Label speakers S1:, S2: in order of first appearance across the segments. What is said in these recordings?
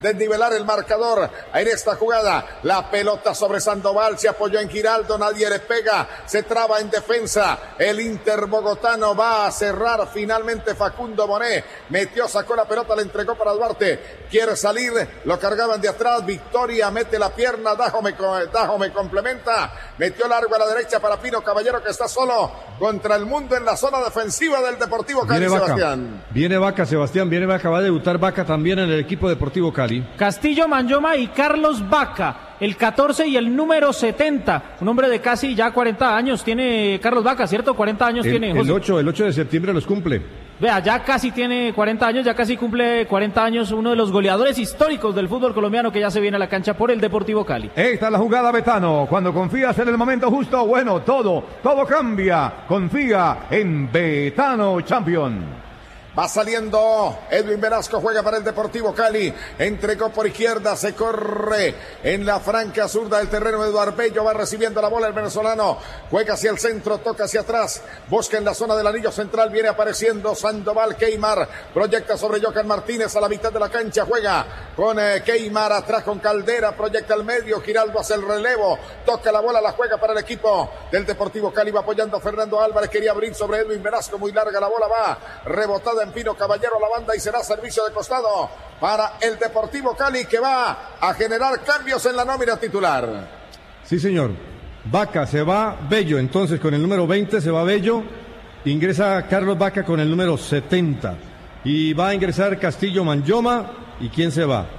S1: desnivelar el marcador en esta jugada. La pelota sobre Sandoval, se apoyó en Giraldo, nadie le pega, se traba en defensa. El Inter bogotano va a cerrar finalmente. Facundo Bonet metió, sacó la pelota, le entregó para Duarte. Quiere salir, lo cargaban de atrás. Victoria mete la pierna, Dajo me complementa. Metió largo a la derecha para Pino Caballero, que está solo contra el mundo en la zona defensiva del Deportivo Cali. Sebastián.
S2: Viene Vaca, Sebastián, viene Vaca, va a debutar Vaca también en el equipo Deportivo Cali.
S3: Castillo Manyoma y Carlos Vaca, el 14 y el número 70, un hombre de casi ya 40 años tiene Carlos Vaca, ¿cierto? 40 años tiene.
S2: El 8 de septiembre los cumple.
S3: Vea, ya casi tiene 40 años, ya casi cumple 40 años, uno de los goleadores históricos del fútbol colombiano que ya se viene a la cancha por el Deportivo Cali.
S4: Esta es la jugada, Betano. Cuando confías en el momento justo, bueno, todo cambia. Confía en Betano Champion.
S1: Va saliendo Edwin Velasco, juega para el Deportivo Cali, entregó por izquierda, se corre en la franca zurda del terreno. Eduardo Bello va recibiendo la bola, el venezolano juega hacia el centro, toca hacia atrás, busca en la zona del anillo central, viene apareciendo Sandoval. Keimar proyecta sobre Johan Martínez a la mitad de la cancha, juega con Keimar atrás con Caldera, proyecta al medio, Giraldo hace el relevo, toca la bola, la juega para el equipo del Deportivo Cali, va apoyando a Fernando Álvarez, quería abrir sobre Edwin Velasco, muy larga la bola, va rebotada en Pino Caballero a la banda y será servicio de costado para el Deportivo Cali, que va a generar cambios en la nómina titular.
S2: Sí, señor. Vaca, se va Bello, entonces con el número 20 se va Bello, ingresa Carlos Vaca con el número 70 y va a ingresar Castillo Manyoma. ¿Y quién se va?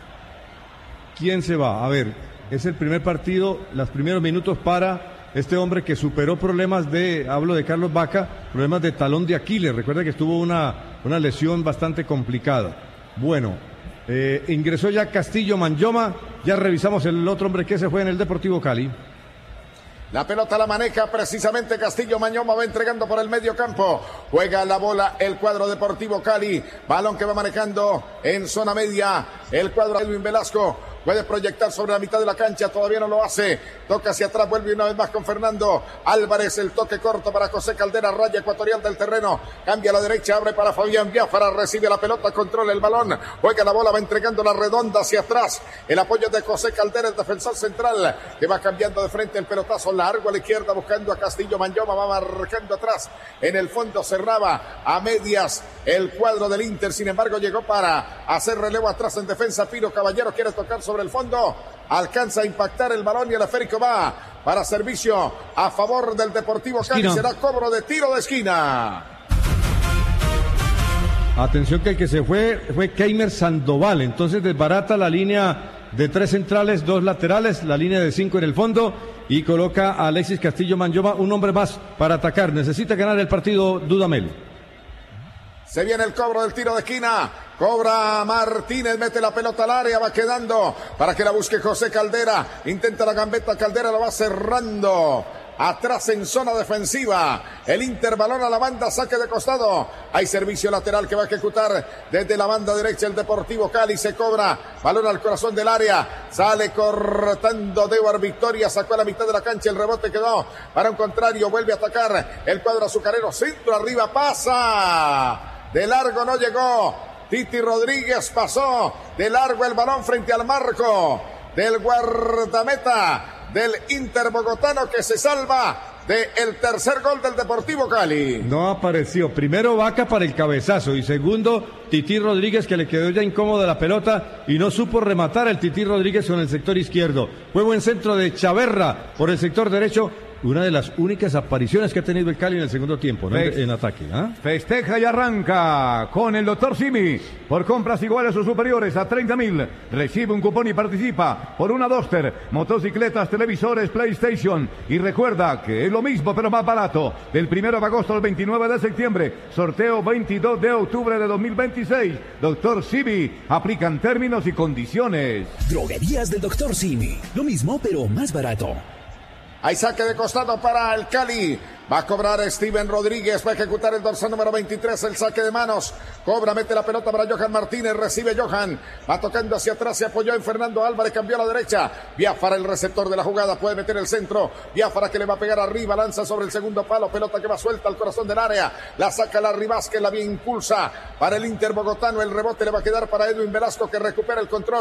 S2: A ver, es el primer partido, los primeros minutos para este hombre que superó problemas hablo de Carlos Vaca, problemas de talón de Aquiles. Recuerda que estuvo una lesión bastante complicada. Bueno, ingresó ya Castillo Manyoma, ya revisamos el otro hombre que se fue en el Deportivo Cali.
S1: La pelota la maneja precisamente Castillo Manyoma, va entregando por el medio campo. Juega la bola el cuadro Deportivo Cali. Balón que va manejando en zona media el cuadro Edwin Velasco. Puede proyectar sobre la mitad de la cancha, todavía no lo hace. Toca hacia atrás, vuelve una vez más con Fernando Álvarez. El toque corto para José Caldera, raya ecuatorial del terreno. Cambia a la derecha, abre para Fabián Biafara. Recibe la pelota, controla el balón. Juega la bola, va entregando la redonda hacia atrás. El apoyo de José Caldera, el defensor central, que va cambiando de frente el pelotazo largo a la izquierda, buscando a Castillo Manyoma. Va marcando atrás. En el fondo cerraba a medias el cuadro del Inter. Sin embargo, llegó para hacer relevo atrás en defensa. Pino Caballero quiere tocar sobre el fondo, alcanza a impactar el balón y el esférico va para servicio a favor del Deportivo Cali. Será cobro de tiro de esquina.
S2: Atención que el que se fue Keimer Sandoval, entonces desbarata la línea de 3 centrales, 2 laterales, la línea de 5 en el fondo y coloca a Alexis Castillo Manyoma, un hombre más para atacar. Necesita ganar el partido Dudamel.
S1: Se viene el cobro del tiro de esquina. Cobra Martínez, mete la pelota al área, va quedando para que la busque José Caldera. Intenta la gambeta, Caldera lo va cerrando. Atrás en zona defensiva. El Inter, balón a la banda, saque de costado. Hay servicio lateral que va a ejecutar desde la banda derecha el Deportivo Cali. Se cobra, balón al corazón del área. Sale cortando Dewar Victoria, sacó a la mitad de la cancha. El rebote quedó para un contrario. Vuelve a atacar el cuadro azucarero. Centro arriba, pasa. De largo no llegó. Titi Rodríguez pasó de largo el balón frente al marco del guardameta del Inter bogotano, que se salva del tercer gol del Deportivo Cali.
S2: No apareció. Primero Vaca para el cabezazo y segundo Titi Rodríguez, que le quedó ya incómoda la pelota y no supo rematar el Titi Rodríguez con el sector izquierdo. Juego en centro de Chaverra por el sector derecho. Una de las únicas apariciones que ha tenido el Cali en el segundo tiempo, ¿no? En ataque.
S4: Festeja y arranca con el Dr. Simi. Por compras iguales o superiores a 30.000, recibe un cupón y participa por una Duster, motocicletas, televisores, PlayStation. Y recuerda que es lo mismo pero más barato. Del 1 de agosto al 29 de septiembre. Sorteo 22 de octubre de 2026. Dr. Simi. Aplican términos y condiciones.
S5: Droguerías del Dr. Simi. Lo mismo pero más barato.
S1: Hay saque de costado para el Cali. Va a cobrar Steven Rodríguez, va a ejecutar el dorsal número 23, el saque de manos. Cobra, mete la pelota para Johan Martínez, recibe Johan. Va tocando hacia atrás, se apoyó en Fernando Álvarez, cambió a la derecha. Biafara, el receptor de la jugada, puede meter el centro. Biafara que le va a pegar arriba, lanza sobre el segundo palo, pelota que va suelta al corazón del área. La saca Larry Vázquez, la bien impulsa para el Inter bogotano. El rebote le va a quedar para Edwin Velasco, que recupera el control.